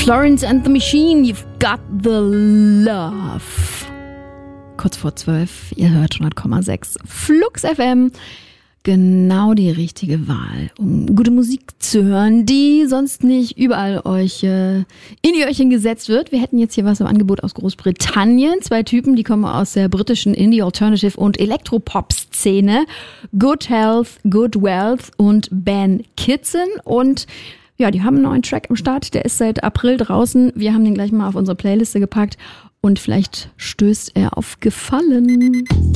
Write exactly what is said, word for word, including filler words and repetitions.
Florence and the Machine, you've got the love. Kurz vor zwölf, ihr hört hundert Komma sechs Flux F M. Genau die richtige Wahl, um gute Musik zu hören, die sonst nicht überall euch äh, in die Öhrchen gesetzt wird. Wir hätten jetzt hier was im Angebot aus Großbritannien. Zwei Typen, die kommen aus der britischen Indie, Alternative und Elektropop-Szene. Good Health, Good Wealth und Ben Kitson. Und ja, die haben einen neuen Track am Start. Der ist seit April draußen. Wir haben den gleich mal auf unsere Playliste gepackt. Und vielleicht stößt er auf Gefallen.